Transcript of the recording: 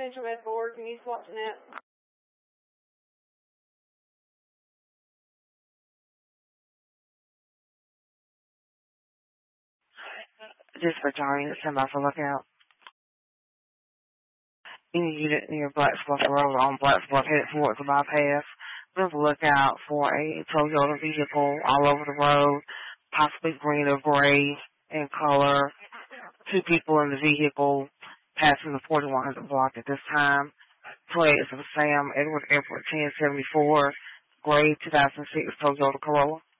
Central Medical Working East watching it. Dispatch unit, stand by for lookout. Any unit near Blacksburg Road on Blacksburg headed towards the bypass. Be on the lookout for a Toyota vehicle all over the road, possibly green or gray in color. 2 people in the vehicle passing the 4100 block at this time. Plate is of Sam Edward Airport 1074, gray 2006 Toyota Corolla.